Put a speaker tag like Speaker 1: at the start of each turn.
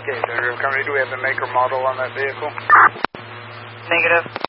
Speaker 1: Okay, Senator Company, do we have the make or model on that vehicle?
Speaker 2: Negative.